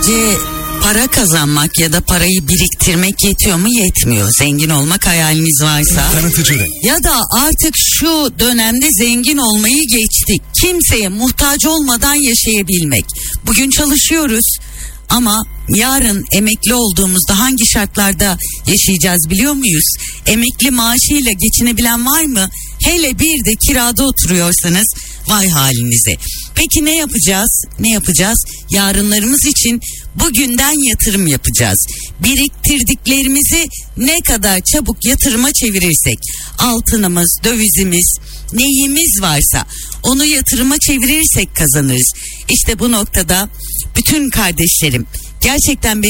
sadece para kazanmak ya da parayı biriktirmek yetiyor mu? Yetmiyor. Zengin olmak hayaliniz varsa. Tanıtıcı renk. Ya da artık şu dönemde zengin olmayı geçtik. Kimseye muhtaç olmadan yaşayabilmek. Bugün çalışıyoruz ama yarın emekli olduğumuzda hangi şartlarda yaşayacağız biliyor muyuz? Emekli maaşıyla geçinebilen var mı? Hele bir de kirada oturuyorsanız vay halinize. Peki ne yapacağız? Ne yapacağız? Yarınlarımız için bugünden yatırım yapacağız. Biriktirdiklerimizi ne kadar çabuk yatırıma çevirirsek, altınımız, dövizimiz, neyimiz varsa onu yatırıma çevirirsek kazanırız. İşte bu noktada bütün kardeşlerim, gerçekten benim